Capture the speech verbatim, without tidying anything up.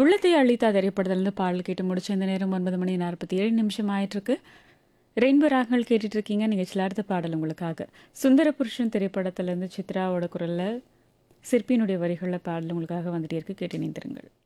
உள்ளத்தை அழித்தா திரைப்படத்திலிருந்து பாடல் கேட்டு முடிச்ச இந்த நேரம் ஒன்பது மணி நாற்பத்தி ஏழு நிமிஷம் ஆயிட்டிருக்கு. ரெயின்போ ராகங்கள் கேட்டுட்டு இருக்கீங்க. நிகழ்ச்சியில் அடுத்த பாடல் உங்களுக்காக சுந்தர புருஷன் திரைப்படத்திலிருந்து சித்ராவோட குரல்ல சிற்பியினுடைய வரிகளில் பாடல் உங்களுக்காக வந்துட்டே இருக்கு. கேட்டு இணைந்திருங்கள்.